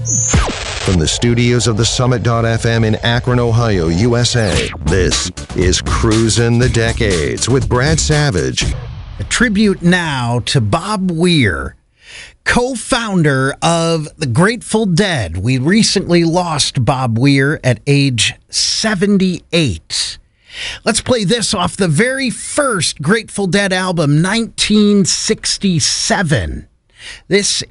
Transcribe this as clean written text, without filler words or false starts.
From the studios of the Summit.fm in Akron, Ohio, USA, this is Cruisin' the Decades with Brad Savage. A tribute now to Bob Weir, co-founder of the Grateful Dead. We recently lost Bob Weir at age 78. Let's play this off the very first Grateful Dead album, 1967. This